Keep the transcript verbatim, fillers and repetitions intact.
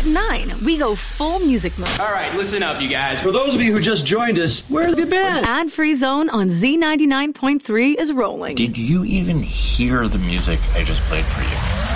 At nine, we go full music mode. All right, listen up, you guys. For those of you who just joined us, where have you been? Ad-free zone on Z ninety-nine point three is rolling. Did you even hear the music I just played for you?